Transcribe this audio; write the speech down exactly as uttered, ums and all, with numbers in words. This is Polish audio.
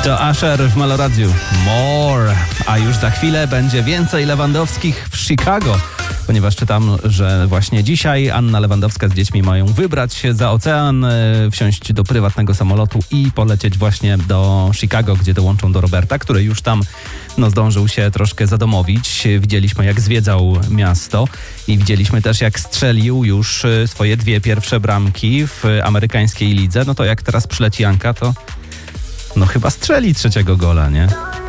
To Usher w Meloradiu. More. A już za chwilę będzie więcej Lewandowskich w Chicago, ponieważ czytam, że właśnie dzisiaj Anna Lewandowska z dziećmi mają wybrać się za ocean, wsiąść do prywatnego samolotu i polecieć właśnie do Chicago, gdzie dołączą do Roberta, który już tam no, zdążył się troszkę zadomowić. Widzieliśmy, jak zwiedzał miasto i widzieliśmy też, jak strzelił już swoje dwie pierwsze bramki w amerykańskiej lidze. No to jak teraz przyleci Anka, to no chyba strzeli trzeciego gola, nie?